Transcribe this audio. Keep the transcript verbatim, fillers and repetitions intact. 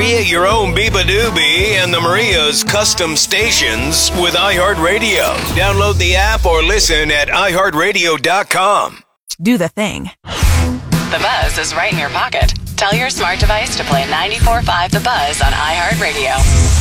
Create your own Biba Doobie and the Maria's custom stations with iHeartRadio. Download the app or listen at i heart radio dot com. Do the thing. The Buzz is right in your pocket. Tell your smart device to play ninety-four point five The Buzz on iHeartRadio.